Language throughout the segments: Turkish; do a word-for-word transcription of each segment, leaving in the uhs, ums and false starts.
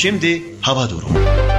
Şimdi hava durumu.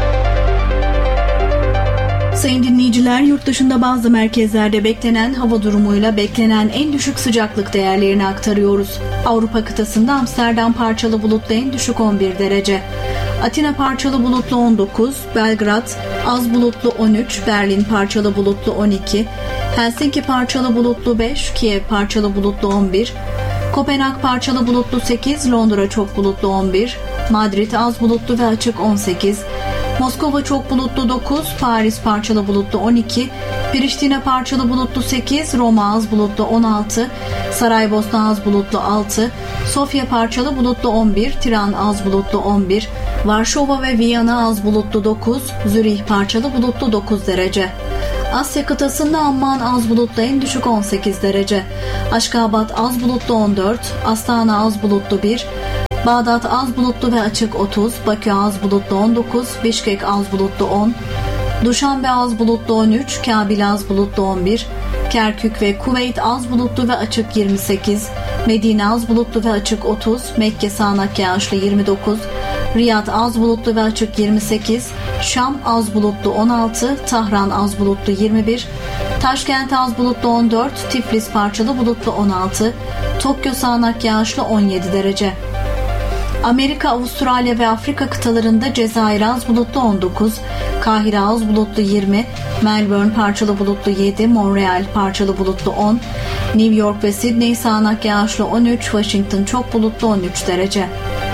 Sayın dinleyiciler, yurt dışında bazı merkezlerde beklenen hava durumuyla beklenen en düşük sıcaklık değerlerini aktarıyoruz. Avrupa kıtasında Amsterdam parçalı bulutlu en düşük on bir derece. Atina parçalı bulutlu on dokuz, Belgrad az bulutlu on üç, Berlin parçalı bulutlu on iki, Helsinki parçalı bulutlu beş, Kiev parçalı bulutlu on bir, Kopenhag parçalı bulutlu sekiz, Londra çok bulutlu on bir, Madrid az bulutlu ve açık on sekiz, Moskova çok bulutlu dokuz, Paris parçalı bulutlu on iki, Priştine parçalı bulutlu sekiz, Roma az bulutlu on altı, Saraybosna az bulutlu altı, Sofya parçalı bulutlu on bir, Tiran az bulutlu on bir, Varşova ve Viyana az bulutlu dokuz, Zürih parçalı bulutlu dokuz derece. Asya kıtasında Amman az bulutlu en düşük on sekiz derece. Aşkabat az bulutlu on dört, Astana az bulutlu bir, Bağdat az bulutlu ve açık otuz, Bakü az bulutlu on dokuz, Bişkek az bulutlu on, Duşanbe az bulutlu on üç, Kabil az bulutlu on bir, Kerkük ve Kuveyt az bulutlu ve açık yirmi sekiz, Medine az bulutlu ve açık otuz, Mekke sağanak yağışlı yirmi dokuz, Riyad az bulutlu ve açık yirmi sekiz, Şam az bulutlu on altı, Tahran az bulutlu yirmi bir, Taşkent az bulutlu on dört, Tiflis parçalı bulutlu on altı, Tokyo sağanak yağışlı on yedi derece. Amerika, Avustralya ve Afrika kıtalarında Cezayir az bulutlu on dokuz, Kahire az bulutlu yirmi, Melbourne parçalı bulutlu yedi, Montreal parçalı bulutlu on, New York ve Sydney sağanak yağışlı on üç, Washington çok bulutlu on üç derece.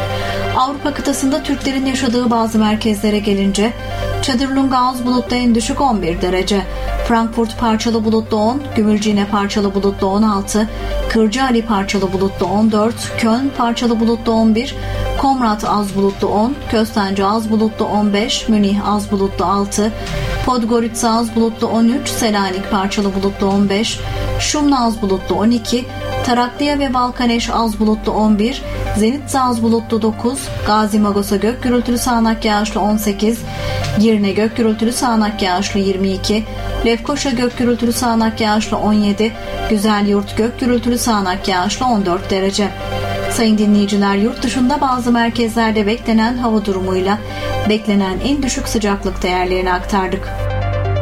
Avrupa kıtasında Türklerin yaşadığı bazı merkezlere gelince Çadırlunga az bulutlu en düşük on bir derece, Frankfurt parçalı bulutlu on, Gümülcine parçalı bulutlu on altı, Kırcaali parçalı bulutlu on dört, Köln parçalı bulutlu on bir, Komrat az bulutlu on, Köstence az bulutlu on beş, Münih az bulutlu altı, Podgorica az bulutlu on üç, Selanik parçalı bulutlu on beş, Şumla az bulutlu on iki, Tarakliya ve Balkaneş az bulutlu on bir, Zenitsa az bulutlu dokuz, Gazi Magosa gök gürültülü sağanak yağışlı on sekiz, Girne gök gürültülü sağanak yağışlı yirmi iki, Lefkoşa gök gürültülü sağanak yağışlı on yedi, Güzelyurt gök gürültülü sağanak yağışlı on dört derece. Sayın dinleyiciler, yurt dışında bazı merkezlerde beklenen hava durumuyla beklenen en düşük sıcaklık değerlerini aktardık.